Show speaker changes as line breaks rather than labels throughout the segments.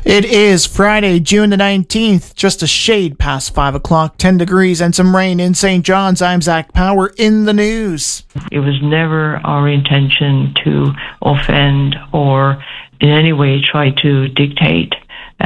It is Friday, June the 19th, just a shade past 5 o'clock, 10 degrees and some rain in St. John's. I'm Zach Power in the news.
It was never our intention to offend or in any way try to dictate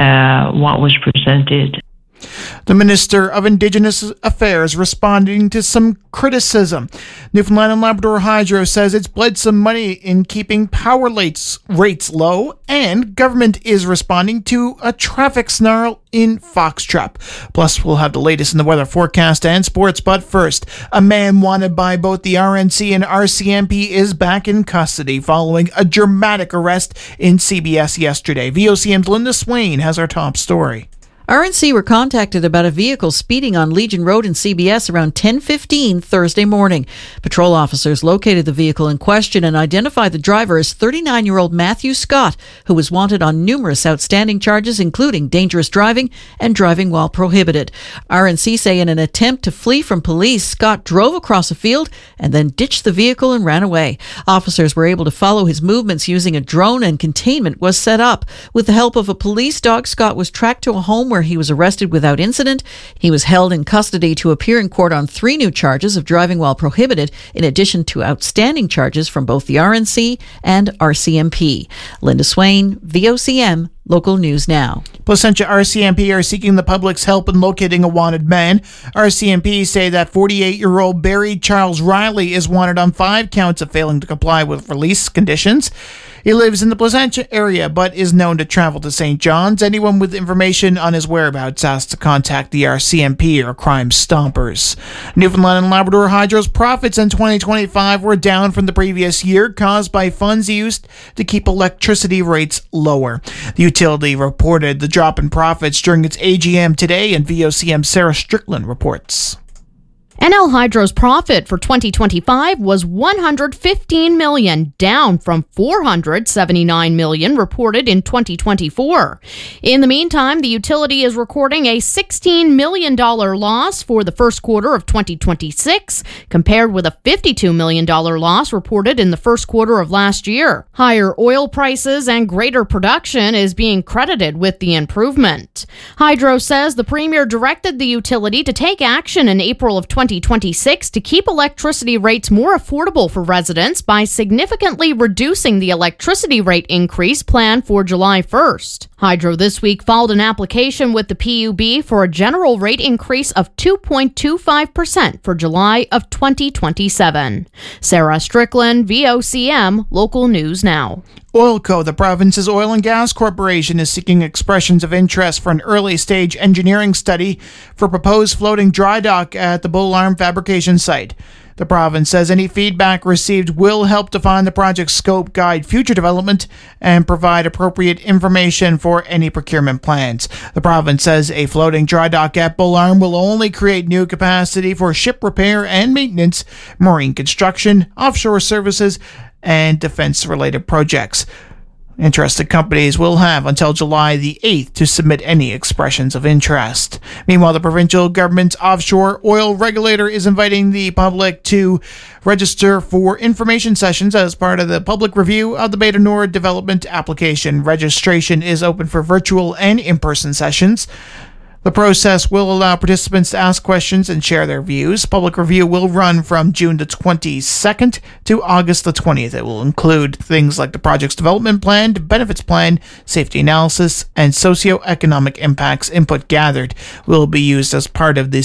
what was presented.
The Minister of Indigenous Affairs responding to some criticism. Newfoundland and Labrador Hydro says it's bled some money in keeping power rates low, and government is responding to a traffic snarl in Fox Trap. Plus, we'll have the latest in the weather forecast and sports, but first, a man wanted by both the RNC and RCMP is back in custody following a dramatic arrest in CBS yesterday. VOCM's Linda Swain has our top story.
RNC were contacted about a vehicle speeding on Legion Road in CBS around 10:15 Thursday morning. Patrol officers located the vehicle in question and identified the driver as 39-year-old Matthew Scott, who was wanted on numerous outstanding charges, including dangerous driving and driving while prohibited. RNC say in an attempt to flee from police, Scott drove across a field and then ditched the vehicle and ran away. Officers were able to follow his movements using a drone, and containment was set up. With the help of a police dog, Scott was tracked to a home where he was arrested without incident. He was held in custody to appear in court on 3 new charges of driving while prohibited, in addition to outstanding charges from both the RNC and RCMP. Linda Swain, VOCM, Local News Now.
Placentia RCMP are seeking the public's help in locating a wanted man. RCMP say that 48-year-old Barry Charles Riley is wanted on 5 counts of failing to comply with release conditions. He lives in the Placentia area but is known to travel to St. John's. Anyone with information on his whereabouts has to contact the RCMP or Crime Stoppers. Newfoundland and Labrador Hydro's profits in 2025 were down from the previous year, caused by funds used to keep electricity rates lower. The utility reported the drop in profits during its AGM today, and VOCM's Sarah Strickland reports.
NL Hydro's profit for 2025 was $115 million, down from $479 million reported in 2024. In the meantime, the utility is recording a $16 million loss for the first quarter of 2026, compared with a $52 million loss reported in the first quarter of last year. Higher oil prices and greater production is being credited with the improvement. Hydro says the Premier directed the utility to take action in April of 2026 to keep electricity rates more affordable for residents by significantly reducing the electricity rate increase planned for July 1st. Hydro this week filed an application with the PUB for a general rate increase of 2.25% for July of 2027. Sarah Strickland, VOCM, Local News Now.
Oilco, the province's oil and gas corporation, is seeking expressions of interest for an early-stage engineering study for proposed floating dry dock at the Bull Arm fabrication site. The province says any feedback received will help define the project's scope, guide future development, and provide appropriate information for any procurement plans. The province says a floating dry dock at Bull Arm will only create new capacity for ship repair and maintenance, marine construction, offshore services, and defense-related projects. Interested companies will have until July the 8th to submit any expressions of interest. Meanwhile, the provincial government's offshore oil regulator is inviting the public to register for information sessions as part of the public review of the Beta Nord development application. Registration is open for virtual and in-person sessions. The process will allow participants to ask questions and share their views. Public review will run from June the 22nd to August the 20th. It will include things like the project's development plan, benefits plan, safety analysis, and socioeconomic impacts. Input gathered will be used as part of the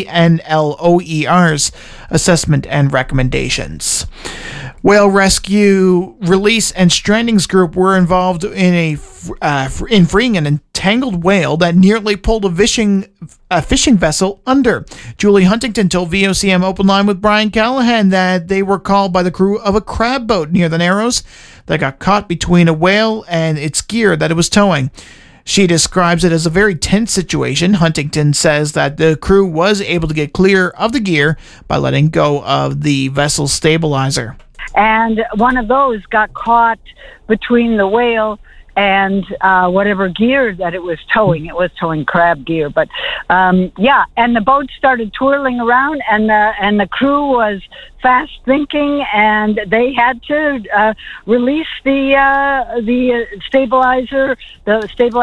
CNLOER's assessment and recommendations. Whale Rescue Release and Strandings Group were involved in freeing an entangled whale that nearly pulled a fishing vessel under. Julie Huntington told VOCM Open Line with Brian Callahan that they were called by the crew of a crab boat near the Narrows that got caught between a whale and its gear that it was towing. She describes it as a very tense situation. Huntington says that the crew was able to get clear of the gear by letting go of the vessel's stabilizer.
And one of those got caught between the whale and whatever gear that it was towing. It was towing crab gear, but and the boat started twirling around, and the crew was fast thinking, and they had to release the stabilizer. The stabilizer